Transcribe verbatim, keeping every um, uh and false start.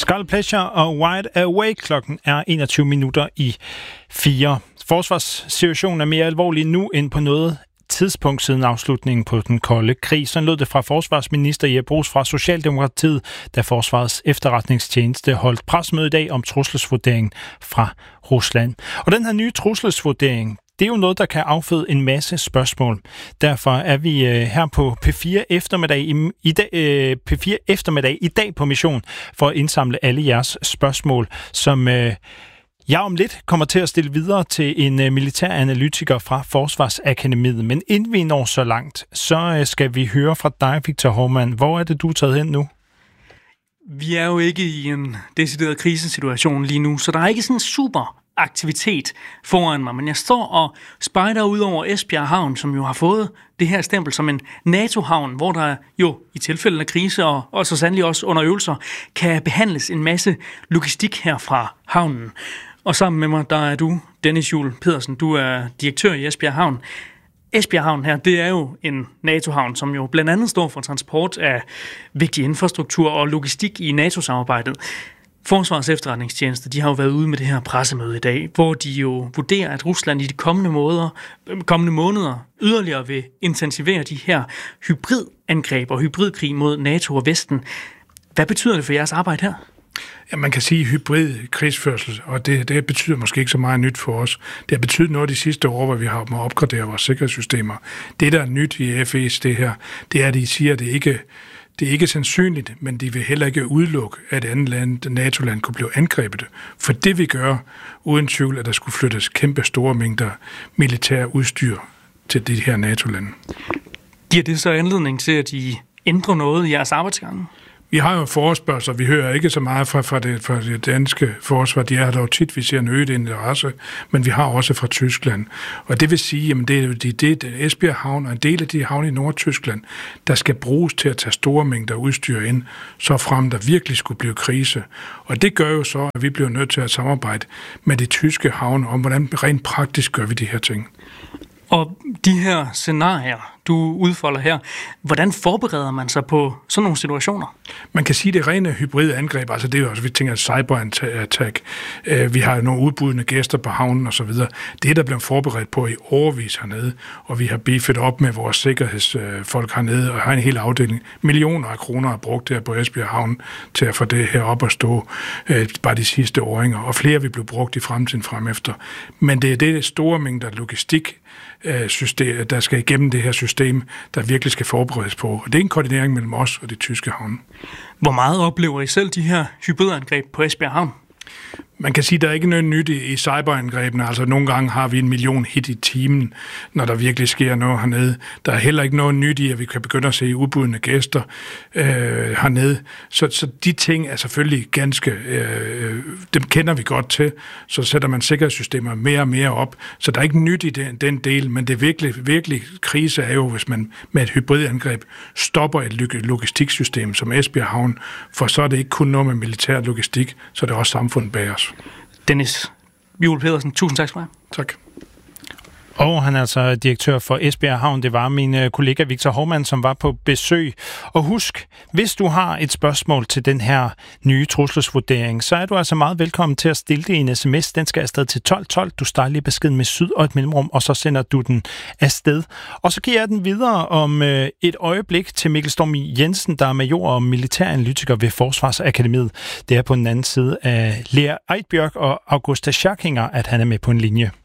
Scarlet Pleasure og Wide Awake. Klokken er enogtyve minutter i fire. Forsvarssituationen er mere alvorlig nu end på noget tidspunkt siden afslutningen på den kolde krig. Sådan lød det fra forsvarsminister Jeppe Bruus fra Socialdemokratiet, da Forsvarets efterretningstjeneste holdt pressemøde i dag om trusselsvurderingen fra Rusland. Og den her nye trusselsvurdering, det er jo noget, der kan afføde en masse spørgsmål. Derfor er vi øh, her på P fire eftermiddag i, i dag, øh, P fire eftermiddag i dag på mission for at indsamle alle jeres spørgsmål, som øh, jeg om lidt kommer til at stille videre til en øh, militær analytiker fra Forsvarsakademiet. Men inden vi når så langt, så øh, skal vi høre fra dig, Victor Hovmand. Hvor er det, du er taget hen nu? Vi er jo ikke i en decideret krisesituation lige nu, så der er ikke sådan en super aktivitet foran mig, men jeg står og spejder ud over Esbjerg Havn, som jo har fået det her stempel som en NATO-havn, hvor der jo i tilfælde af krise og, og så sandelig også under øvelser kan behandles en masse logistik her fra havnen. Og sammen med mig, der er du, Dennis Juel Pedersen, du er direktør i Esbjerg Havn. Esbjerg Havn her, det er jo en NATO-havn, som jo blandt andet står for transport af vigtig infrastruktur og logistik i NATO-samarbejdet. Forsvarets efterretningstjeneste, de har jo været ude med det her pressemøde i dag, hvor de jo vurderer, at Rusland i de kommende måneder, kommende måneder yderligere vil intensivere de her hybridangreb og hybridkrig mod NATO og Vesten. Hvad betyder det for jeres arbejde her? Ja, man kan sige hybrid krigsførsel, og det, det betyder måske ikke så meget nyt for os. Det har betydet noget de sidste år, hvor vi har må opgradere vores sikkerhedssystemer. Det, der er nyt i F E's det her, det er, at de siger, at det ikke Det er ikke sandsynligt, men de vil heller ikke udelukke, at et andet land, NATO-land, kunne blive angrebet. For det vi gør, uden tvivl, at der skulle flyttes kæmpe store mængder militær udstyr til de her NATO-lande. Giver det så anledning til, at I ændrer noget i jeres arbejdsgange? Vi har jo forespørgsler, vi hører ikke så meget fra, fra, det, fra det danske forsvar. De er dog tit, vi ser en øget interesse, men vi har også fra Tyskland. Og det vil sige, at det er jo det, det, Esbjerg Havn og en del af de havne i Nordtyskland, der skal bruges til at tage store mængder udstyr ind, så frem der virkelig skulle blive krise. Og det gør jo så, at vi bliver nødt til at samarbejde med de tyske havne om, hvordan rent praktisk gør vi de her ting. Og de her scenarier, du udfolder her, hvordan forbereder man sig på sådan nogle situationer? Man kan sige, det rene hybridangreb, altså det er jo også, vi tænker cyberattack, vi har jo nogle udbudende gæster på havnen og så videre. Det er der blevet forberedt på i årevis hernede, og vi har beefet op med vores sikkerhedsfolk hernede, og har en hel afdeling. Millioner af kroner er brugt her på Esbjerg Havn til at få det her op at stå, bare de sidste åringer, og flere vil blive brugt i fremtiden fremefter. Men det er det store mængder logistik, system, der skal igennem det her system, der virkelig skal forberedes på. Og det er en koordinering mellem os og de tyske havne. Hvor meget oplever I selv de her hybridangreb på Esbjerg Havn? Man kan sige, at der er ikke noget nyt i, i cyberangrebene. Altså nogle gange har vi en million hit i timen, når der virkelig sker noget hernede. Der er heller ikke noget nyt i, at vi kan begynde at se udbudende gæster øh, hernede. Så, så de ting er selvfølgelig ganske... Øh, dem kender vi godt til. Så sætter man sikkerhedssystemer mere og mere op. Så der er ikke nyt i den, den del, men det virkelig, virkelig krise er jo, hvis man med et hybridangreb stopper et logistiksystem som Esbjerg Havn, for så er det ikke kun noget med militær logistik, så er det også samfundet bag os. Dennis Juel Pedersen, tusind tak skal du have. Tak. Og han er altså direktør for Esbjerg Havn. Det var min kollega Victor Hovmand, som var på besøg. Og husk, hvis du har et spørgsmål til den her nye trusselsvurdering, så er du altså meget velkommen til at stille det i en sms. Den skal afsted til tolv tolv. Du starter lige beskeden med syd og et mellemrum, og så sender du den afsted. Og så giver jeg den videre om øh, et øjeblik til Mikkel Storm Jensen, der er major og militæranalytiker ved Forsvarsakademiet. Det er på den anden side af Lea Eidbjørk og Augusta Schackinger, at han er med på en linje.